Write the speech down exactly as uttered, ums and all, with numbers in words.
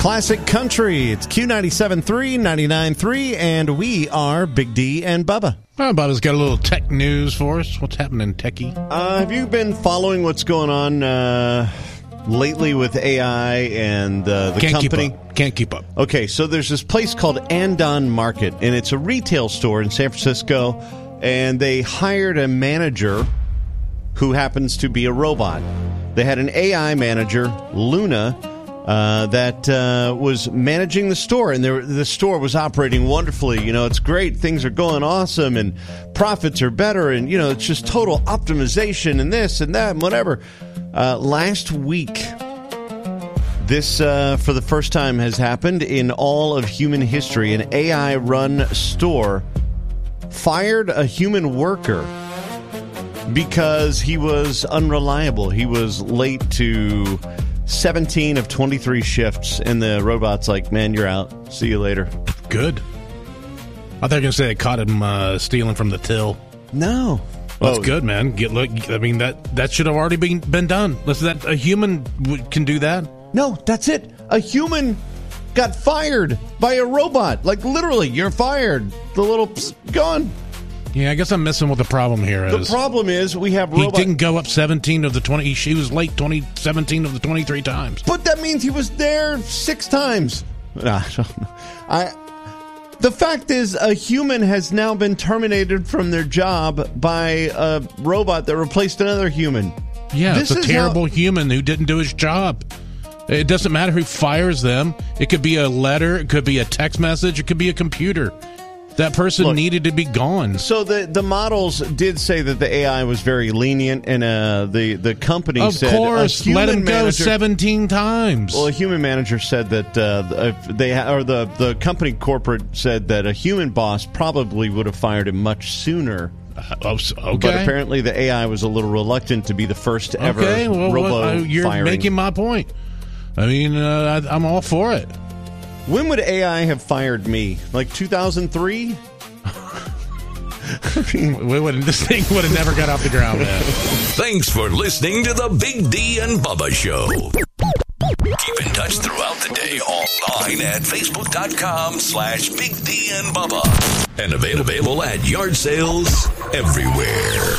Classic Country. It's Q ninety-seven point three, ninety-nine point three, and we are Big D and Bubba. Well, Bubba's got a little tech news for us. What's happening, techie? Uh, have you been following what's going on uh, lately with A I and uh, the Can't company? Keep up. Can't keep up. Okay, so there's this place called Andon Market, and it's a retail store in San Francisco, and they hired a manager who happens to be a robot. They had an A I manager, Luna, Uh, that uh, was managing the store, and there, the store was operating wonderfully. You know, it's great. Things are going awesome, and profits are better, and, you know, it's just total optimization and this and that and whatever. Uh, last week, this, uh, for the first time, has happened in all of human history. An A I-run store fired a human worker because he was unreliable. He was late to seventeen of twenty-three shifts, and the robot's like, man, you're out. See you later. Good. I thought you were going to say they caught him uh, stealing from the till. No. Well, that's Oh. good, man. Get look. I mean, that that should have already been been done. Listen, that a human w- can do that. No, that's it. A human got fired by a robot. Like, literally, you're fired. The little psst, gone. Yeah, I guess I'm missing what the problem here The is. problem is we have He robot. didn't go up seventeen of the twenty. He, he was late twenty, seventeen of the twenty-three times. But that means he was there six times. I don't know. I. The fact is, a human has now been terminated from their job by a robot that replaced another human. Yeah, This it's a is terrible how- human who didn't do his job. It doesn't matter who fires them. It could be a letter. It could be a text message. It could be a computer. That person Look, needed to be gone. So the, the models did say that the A I was very lenient, and uh, the, the company Of said... course, a human let him go manager, seventeen times. Well, a human manager said that uh, if they ha- or the, the company corporate said that a human boss probably would have fired him much sooner. Uh, oh, so- okay. But apparently the A I was a little reluctant to be the first ever okay, well, robo well, uh, you're firing. making my point. I mean, uh, I, I'm all for it. When would A I have fired me? Like two thousand three? We would this thing would have never got off the ground, man. Thanks for listening to the Big D and Bubba Show. Keep in touch throughout the day online at facebook.com slash Big D and Bubba. And available at yard sales everywhere.